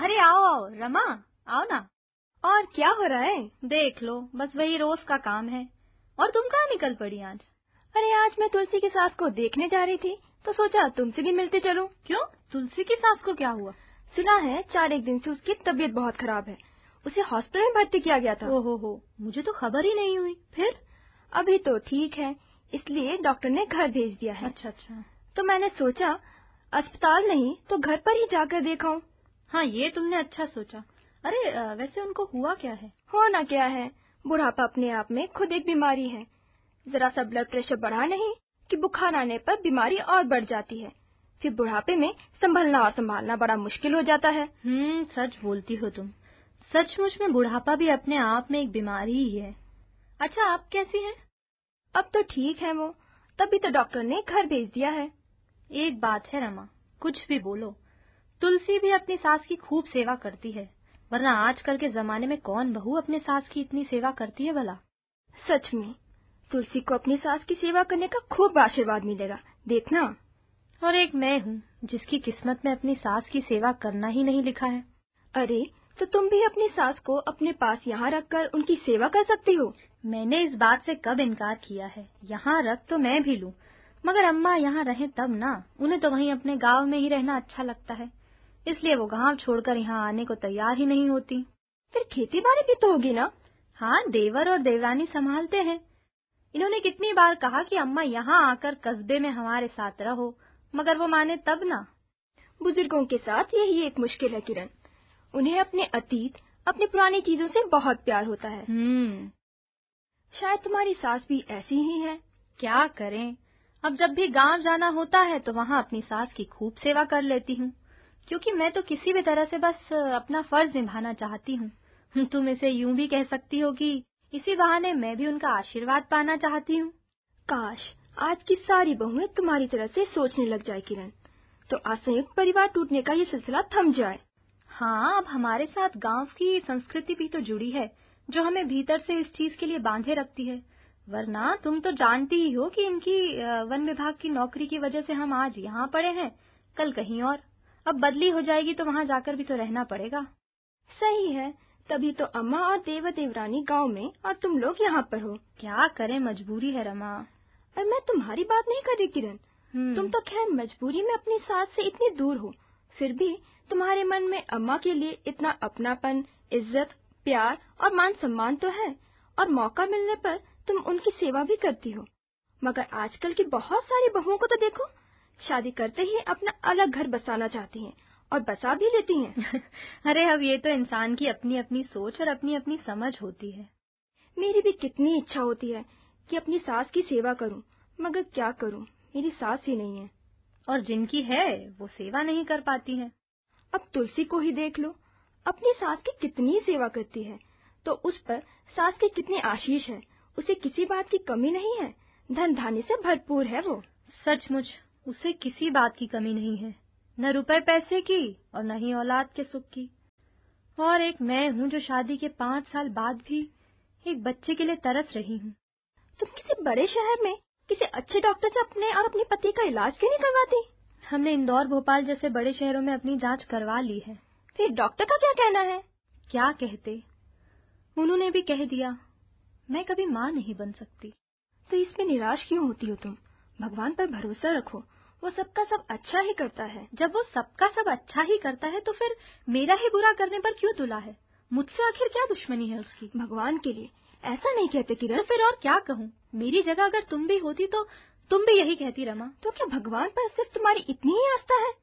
अरे आओ आओ रमा, आओ ना। और क्या हो रहा है? देख लो, बस वही रोज का काम है। और तुम कहाँ निकल पड़ी आज? अरे आज मैं तुलसी की सास को देखने जा रही थी तो सोचा तुमसे भी मिलते चलूं। क्यों, तुलसी की सास को क्या हुआ? सुना है 4 दिन से उसकी तबीयत बहुत खराब है, उसे हॉस्पिटल में भर्ती किया गया था। ओहो, मुझे तो खबर ही नहीं हुई। फिर? अभी तो ठीक है, इसलिए डॉक्टर ने घर भेज दिया है। अच्छा। तो मैंने सोचा अस्पताल नहीं तो घर पर ही जाकर देखाऊं। हाँ, ये तुमने अच्छा सोचा। अरे वैसे उनको हुआ क्या है? होना क्या है, बुढ़ापा अपने आप में खुद एक बीमारी है। जरा सा ब्लड प्रेशर बढ़ा नहीं कि बुखार आने पर बीमारी और बढ़ जाती है। फिर बुढ़ापे में संभलना और संभालना बड़ा मुश्किल हो जाता है। सच बोलती हो तुम। सचमुच में बुढ़ापा भी अपने आप में एक बीमारी ही है। अच्छा, आप कैसी हैं? अब तो ठीक है वो, तभी तो डॉक्टर ने घर भेज दिया है। एक बात है रमा, कुछ भी बोलो, तुलसी भी अपनी सास की खूब सेवा करती है, वरना आजकल के जमाने में कौन बहू अपने सास की इतनी सेवा करती है भला। सच में तुलसी को अपनी सास की सेवा करने का खूब आशीर्वाद मिलेगा, देखना। और एक मैं हूँ जिसकी किस्मत में अपनी सास की सेवा करना ही नहीं लिखा है। अरे तो तुम भी अपनी सास को अपने पास यहाँ रखकर उनकी सेवा कर सकती हो। मैंने इस बात से कब इनकार किया है, यहाँ रख तो मैं भी लूँ, मगर अम्मा यहाँ रहे तब ना। उन्हें तो वहीं अपने गांव में ही रहना अच्छा लगता है, इसलिए वो गांव छोड़कर यहाँ आने को तैयार ही नहीं होती। फिर खेती बाड़ी भी तो होगी ना? हाँ, देवर और देवरानी संभालते हैं। इन्होंने कितनी बार कहा कि अम्मा यहाँ आकर कस्बे में हमारे साथ रहो, मगर वो माने तब ना। बुजुर्गों के साथ यही एक मुश्किल है किरण, उन्हें अपने अतीत, अपनी पुरानी चीजों से बहुत प्यार होता है। शायद तुम्हारी सास भी ऐसी ही है। क्या करें, अब जब भी गांव जाना होता है तो वहाँ अपनी सास की खूब सेवा कर लेती हूँ, क्योंकि मैं तो किसी भी तरह से बस अपना फर्ज निभाना चाहती हूँ। तुम इसे यूं भी कह सकती हो कि इसी बहाने मैं भी उनका आशीर्वाद पाना चाहती हूँ। काश आज की सारी बहुएं तुम्हारी तरह से सोचने लग जाए किरण, तो असंयुक्त परिवार टूटने का ये सिलसिला थम जाए। हाँ, अब हमारे साथ गांव की संस्कृति भी तो जुड़ी है, जो हमें भीतर से इस चीज के लिए बांधे रखती है। वरना तुम तो जानती ही हो कि इनकी वन विभाग की नौकरी की वजह से हम आज यहाँ पड़े हैं, कल कहीं और। अब बदली हो जाएगी तो वहाँ जाकर भी तो रहना पड़ेगा। सही है, तभी तो अम्मा और देवर देवरानी गांव में और तुम लोग यहाँ पर हो। क्या करें, मजबूरी है रमा। और मैं तुम्हारी बात नहीं कर रही किरण, तुम तो खैर मजबूरी में अपनी सास से इतनी दूर हो, फिर भी तुम्हारे मन में अम्मा के लिए इतना अपनापन, इज्जत, प्यार और मान सम्मान तो है, और मौका मिलने पर तुम उनकी सेवा भी करती हो। मगर आजकल की बहुत सारी बहुओं को तो देखो, शादी करते ही अपना अलग घर बसाना चाहती हैं और बसा भी लेती हैं। अरे अब ये तो इंसान की अपनी अपनी सोच और अपनी अपनी समझ होती है। मेरी भी कितनी इच्छा होती है कि अपनी सास की सेवा करूं, मगर क्या करूं, मेरी सास ही नहीं है। और जिनकी है वो सेवा नहीं कर पाती है। अब तुलसी को ही देख लो, अपनी सास की कितनी सेवा करती है, तो उस पर सास की कितनी आशीष है। उसे किसी बात की कमी नहीं है, धन धान्य से भरपूर है वो। सचमुच उसे किसी बात की कमी नहीं है, न रुपए पैसे की और न ही औलाद के सुख की। और एक मैं हूँ जो शादी के 5 साल बाद भी एक बच्चे के लिए तरस रही हूँ। तुम किसी बड़े शहर में किसी अच्छे डॉक्टर से अपने और अपने पति का इलाज क्यों नहीं करवाती? हमने इंदौर, भोपाल जैसे बड़े शहरों में अपनी जांच करवा ली है। फिर डॉक्टर का क्या कहना है? क्या कहते, उन्होंने भी कह दिया मैं कभी माँ नहीं बन सकती। तो इसमें निराश क्यों होती हो तुम? भगवान पर भरोसा रखो, वो सबका सब अच्छा ही करता है। जब वो सबका सब अच्छा ही करता है तो फिर मेरा ही बुरा करने पर क्यों तुला है? मुझसे आखिर क्या दुश्मनी है उसकी? भगवान के लिए ऐसा नहीं कहते किरण। तो फिर और क्या कहूँ? मेरी जगह अगर तुम भी होती तो तुम भी यही कहती रमा। तो क्या भगवान पर सिर्फ तुम्हारी इतनी ही आस्था है?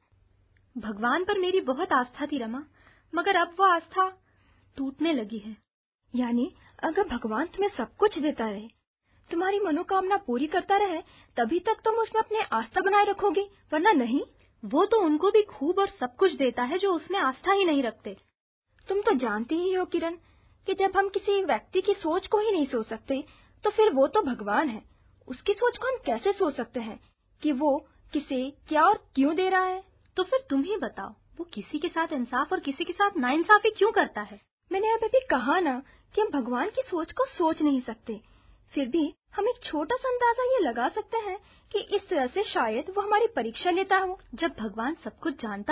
भगवान पर मेरी बहुत आस्था थी रमा, मगर अब वो आस्था टूटने लगी है। यानी अगर भगवान तुम्हें सब कुछ देता रहे, तुम्हारी मनोकामना पूरी करता रहे, तभी तक तुम उसमें अपनी आस्था बनाए रखोगी, वरना नहीं। वो तो उनको भी खूब और सब कुछ देता है जो उसमें आस्था ही नहीं रखते। तुम तो जानती ही हो किरण कि जब हम किसी व्यक्ति की सोच को ही नहीं सोच सकते, तो फिर वो तो भगवान है, उसकी सोच को हम कैसे सोच सकते हैं कि वो किसे क्या और क्यों दे रहा है? तो फिर तुम ही बताओ, वो किसी के साथ इंसाफ और किसी के साथ नाइंसाफी क्यों करता है? मैंने अभी कहा ना कि हम भगवान की सोच को सोच नहीं सकते, फिर भी हम एक छोटा सा अंदाजा ये लगा सकते हैं कि इस तरह से शायद वो हमारी परीक्षा लेता हो। जब भगवान सब कुछ जानता है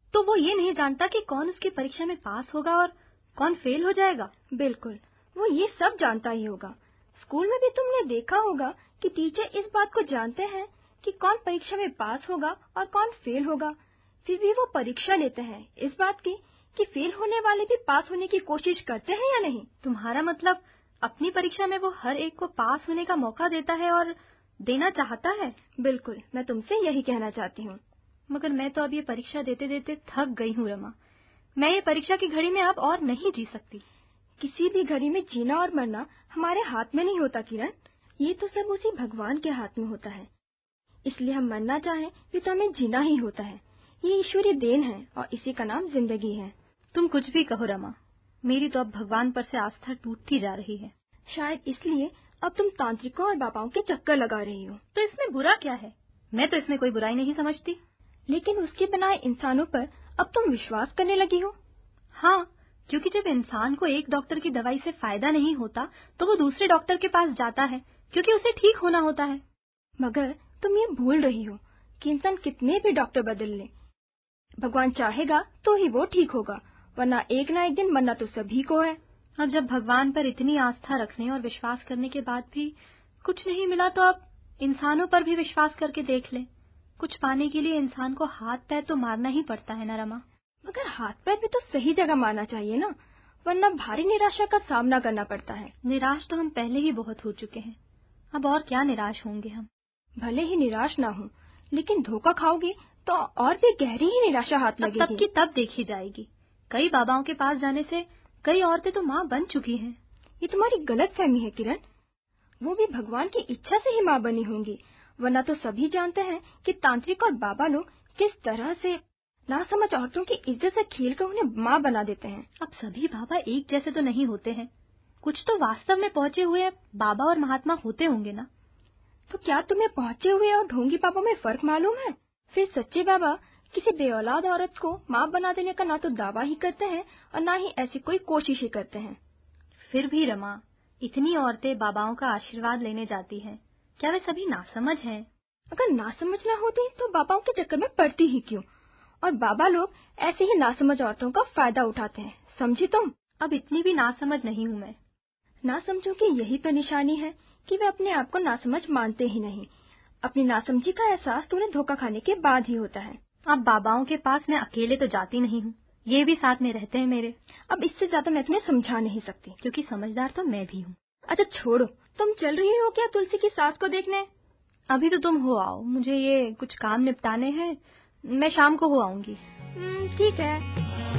तो वो ये नहीं जानता कि कौन उसकी परीक्षा में पास होगा और कौन फेल हो जाएगा। बिल्कुल, वो ये सब जानता ही होगा। स्कूल में भी तुमने देखा होगा कि टीचर इस बात को जानते हैं कि कौन परीक्षा में पास होगा और कौन फेल होगा। फिर भी वो परीक्षा लेते हैं इस बात की कि फेल होने वाले भी पास होने की कोशिश करते हैं या नहीं। तुम्हारा मतलब अपनी परीक्षा में वो हर एक को पास होने का मौका देता है और देना चाहता है? बिल्कुल, मैं तुमसे यही कहना चाहती हूँ। मगर मैं तो अब ये परीक्षा देते देते थक गई हूँ रमा। मैं ये परीक्षा की घड़ी में अब और नहीं जी सकती। किसी भी घड़ी में जीना और मरना हमारे हाथ में नहीं होता किरण, ये तो सब उसी भगवान के हाथ में होता है। इसलिए हम मरना चाहें भी तो हमें जीना ही होता है। ये ईश्वरीय देन है और इसी का नाम जिंदगी है। तुम कुछ भी कहो रमा, मेरी तो अब भगवान पर से आस्था टूटती जा रही है। शायद इसलिए अब तुम तांत्रिकों और बाबाओं के चक्कर लगा रही हो। तो इसमें बुरा क्या है? मैं तो इसमें कोई बुराई नहीं समझती। लेकिन उसके बनाए इंसानों पर अब तुम विश्वास करने लगी हो। हाँ, क्योंकि जब इंसान को एक डॉक्टर की दवाई से फायदा नहीं होता तो वो दूसरे डॉक्टर के पास जाता है, क्योंकि उसे ठीक होना होता है। मगर तुम ये भूल रही हो कि इंसान कितने भी डॉक्टर बदल ले, भगवान चाहेगा तो ही वो ठीक होगा, वरना एक ना एक दिन मरना तो सभी को है। अब जब भगवान पर इतनी आस्था रखने और विश्वास करने के बाद भी कुछ नहीं मिला तो अब इंसानों पर भी विश्वास करके देख ले। कुछ पाने के लिए इंसान को हाथ पैर तो मारना ही पड़ता है ना रमा। मगर हाथ पैर भी तो सही जगह मारना चाहिए ना, वरना भारी निराशा का सामना करना पड़ता है। निराश तो हम पहले ही बहुत हो चुके हैं, अब और क्या निराश होंगे हम। भले ही निराश ना हो, लेकिन धोखा खाओगे तो और भी गहरी ही निराशा हाथ लगेगी। तब की तब देखी जाएगी। कई बाबाओं के पास जाने से कई औरतें तो माँ बन चुकी हैं। ये तुम्हारी गलतफहमी है किरण, वो भी भगवान की इच्छा से ही माँ बनी होंगी, वरना तो सभी जानते हैं कि तांत्रिक और बाबा लोग किस तरह से नासमझ औरतों की इज्जत से खेलकर उन्हें माँ बना देते हैं। अब सभी बाबा एक जैसे तो नहीं होते हैं, कुछ तो वास्तव में पहुँचे हुए बाबा और महात्मा होते होंगे ना। तो क्या तुम्हें पहुँचे हुए और ढोंगी बाबा में फर्क मालूम है? फिर सच्चे बाबा किसी बेऔलाद औरत को माँ बना देने का ना तो दावा ही करते हैं और ना ही ऐसी कोई कोशिश ही करते हैं। फिर भी रमा, इतनी औरतें बाबाओं का आशीर्वाद लेने जाती हैं, क्या वे सभी नासमझ हैं? अगर नासमझ ना होती तो बाबाओं के चक्कर में पड़ती ही क्यों? और बाबा लोग ऐसे ही नासमझ औरतों का फायदा उठाते हैं, समझी तुम? अब इतनी भी नासमझ नहीं हूँ मैं। नासमझों की यही तो निशानी है कि वे अपने आप को नासमझ मानते ही नहीं। अपनी नासमझी का एहसास तो उन्हें धोखा खाने के बाद ही होता है। अब बाबाओं के पास मैं अकेले तो जाती नहीं हूँ, ये भी साथ में रहते हैं मेरे। अब इससे ज्यादा मैं तुम्हें समझा नहीं सकती, क्योंकि समझदार तो मैं भी हूँ। अच्छा छोड़ो, तुम चल रही हो क्या तुलसी की सास को देखने? अभी तो तुम हो आओ, मुझे ये कुछ काम निपटाने हैं, मैं शाम को हो आऊंगी। ठीक है।